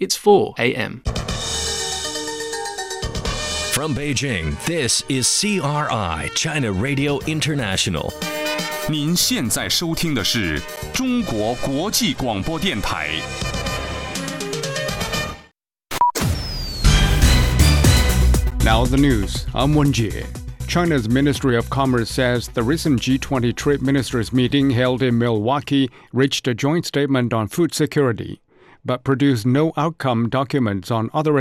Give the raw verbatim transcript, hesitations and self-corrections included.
It's four a.m. From Beijing, this is C R I, China Radio International. 您现在收听的是中国国际广播电台。 Now the news. I'm Wen Jie. China's Ministry of Commerce says the recent G twenty trade ministers meeting held in Milwaukee reached a joint statement on food security, but produced no outcome documents on other